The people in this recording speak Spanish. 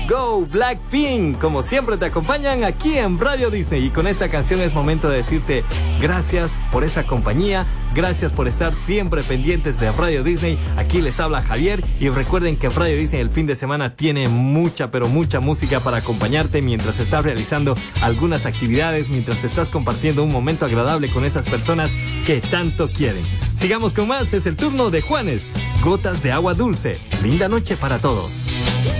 Go Blackpink, como siempre te acompañan aquí en Radio Disney, y con esta canción es momento de decirte gracias por esa compañía, gracias por estar siempre pendientes de Radio Disney. Aquí les habla Javier y recuerden que Radio Disney el fin de semana tiene mucha, pero mucha música para acompañarte mientras estás realizando algunas actividades, mientras estás compartiendo un momento agradable con esas personas que tanto quieren. Sigamos con más, es el turno de Juanes, Gotas de Agua Dulce. Linda noche para todos.